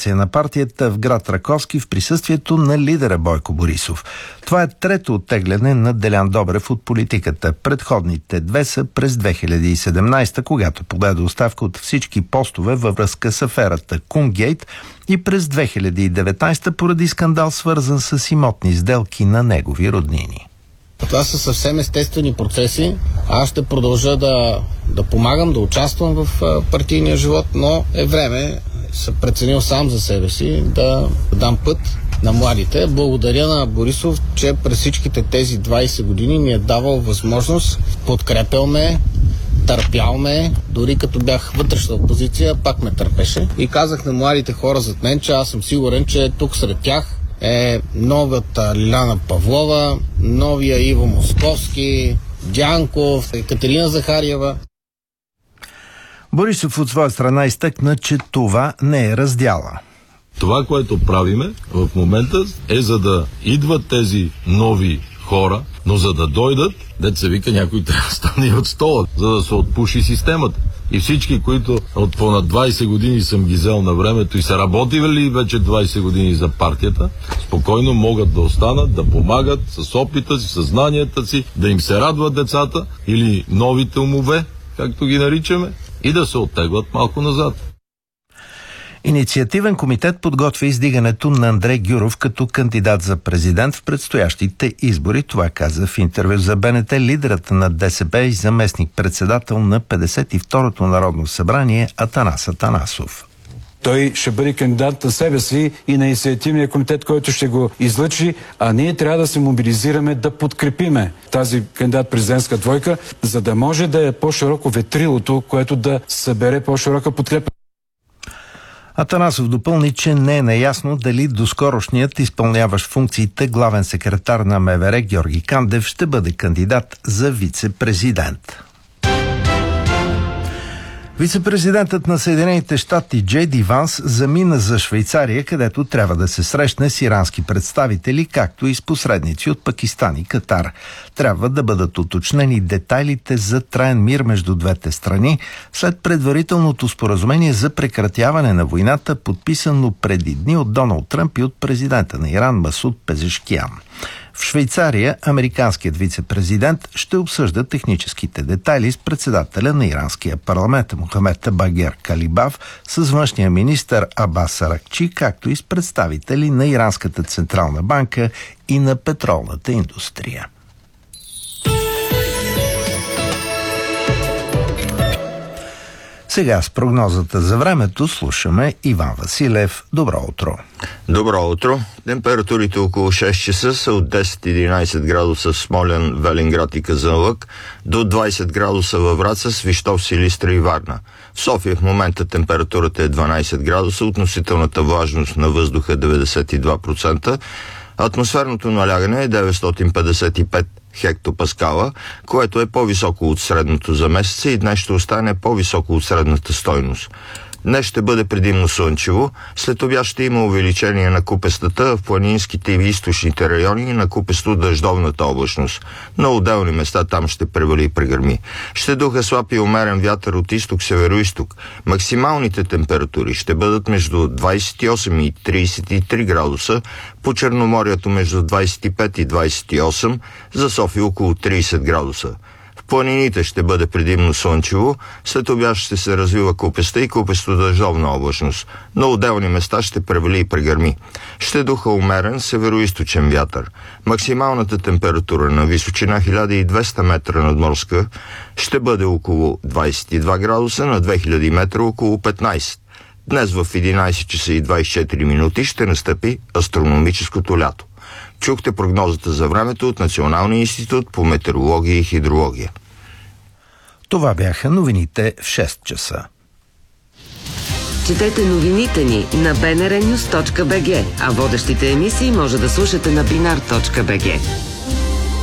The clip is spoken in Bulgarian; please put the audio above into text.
демонстрация на партията в град Раковски в присъствието на лидера Бойко Борисов. Това е трето оттегляне на Делян Добрев от политиката. Предходните две са през 2017, когато подаде оставка от всички постове във връзка с аферата Кунгейт, и през 2019 поради скандал, свързан с имотни сделки на негови роднини. Това са съвсем естествени процеси. Аз ще продължа да помагам, да участвам в партийния живот, но е време, съм преценил сам за себе си, да дам път на младите. Благодаря на Борисов, че през всичките тези 20 години ми е давал възможност, подкрепял ме, търпял ме, дори като бях вътрешна опозиция, пак ме търпеше. И казах на младите хора зад мен, че аз съм сигурен, че тук сред тях е новата Лиляна Павлова, новия Иво Московски, Дянков, Екатерина Захариева. Борисов от своя страна изтъкна, че това не е раздяла. Това, което правиме в момента, е за да идват тези нови хора, но за да дойдат, дето се вика, някой трябва да стане от стола, за да се отпуши системата. И всички, които от понад 20 години съм ги взел на времето и са работили вече 20 години за партията, спокойно могат да останат, да помагат с опита си, със знанията си, да им се радват децата или новите умове, както ги наричаме, и да се оттеглят малко назад. Инициативен комитет подготвя издигането на Андрей Гюров като кандидат за президент в предстоящите избори. Това каза в интервю за БНТ лидерът на ДСБ и заместник-председател на 52-то Народно събрание Атанас Атанасов. Той ще бъде кандидат на себе си и на инициативния комитет, който ще го излъчи, а ние трябва да се мобилизираме да подкрепиме тази кандидат-президентска двойка, за да може да е по-широко ветрилото, което да събере по-широка подкрепа. Атанасов допълни, че не е наясно дали доскорошният изпълняващ функциите главен секретар на МВР Георги Кандев ще бъде кандидат за вице-президент. Вице-президентът на Съединените щати Джей Ди Ванс замина за Швейцария, където трябва да се срещне с ирански представители, както и с посредници от Пакистан и Катар. Трябва да бъдат уточнени детайлите за траен мир между двете страни, след предварителното споразумение за прекратяване на войната, подписано преди дни от Доналд Тръмп и от президента на Иран Масуд Пезешкиян. В Швейцария американският вице-президент ще обсъжда техническите детайли с председателя на иранския парламент Мохамед Багер Калибаф, с външния министър Абас Аракчи, както и с представители на Иранската централна банка и на петролната индустрия. Сега с прогнозата за времето слушаме Иван Василев. Добро утро! Добро утро! Температурите около 6 часа са от 10-11 градуса в Смолян, Велинград и Казанлък, до 20 градуса във Враца, Свищов, Силистра и Варна. В София в момента температурата е 12 градуса, относителната влажност на въздуха е 92%, атмосферното налягане е 955 хектопаскала, което е по-високо от средното за месеца и днес ще остане по-високо от средната стойност. Днес ще бъде предимно слънчево, след обяд ще има увеличение на купестата в планинските и източните райони и на купесто-дъждовната облачност. На отделни места там ще превали и прегърми. Ще духа слаб и умерен вятър от изток-северо-исток. Максималните температури ще бъдат между 28 и 33 градуса, по Черноморието между 25 и 28, за София около 30 градуса. В планините ще бъде предимно слънчево, след обяд ще се развива купеста и купесто-дъждовна облачност. На отделни места ще превали и прегърми. Ще духа умерен североизточен вятър. Максималната температура на височина 1200 метра надморска ще бъде около 22 градуса, на 2000 метра около 15. Днес в 11 часа и 24 минути ще настъпи астрономическото лято. Чухте прогнозата за времето от Националния институт по метеорология и хидрология. Това бяха новините в 6 часа. Четете новините ни на bnrnews.bg, а водещите емисии може да слушате на binar.bg.